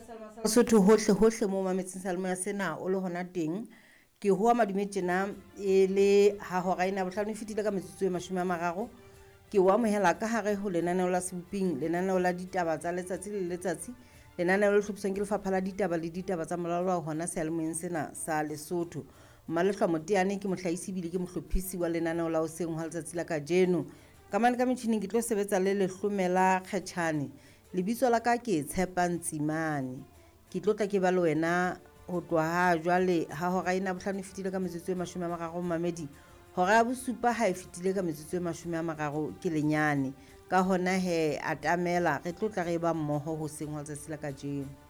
Lesotho hohle mo mametseng seyalemoya sena o le hona teng ke hoa madume tjena e le ha hora ena bohlano e fetile ka metsotso e 30 ke o amohela ka hare ho lenaneo la seboping lenaneo la ditaba tsa letsatsi le letsatsi lenaneo le hlophisang ke lefapha la ditaba le ditaba tsa molao hona seyalemoyeng sena sa Lesotho. Mmalehla Moteane ke mohlahisi bile ke mohlophisi wa lenaneo la hoseng ha letsatsi la kajeno ka mane ka metjhineng ke tlo sebetsa le lehlomela kgetjhane lebitso la ka ke Tshepang Tsimane ke tlotla ke ba le wena ho tloha ha jwale ha hora ena bohlano e fetile ka metsotso e 30 mamedi hora ya bosupa ha e fetile ka metsotso e 30 ke lenyane ka hona he atamela re tlotla re ba mmoho ho seng ho letsatsi la kajeno.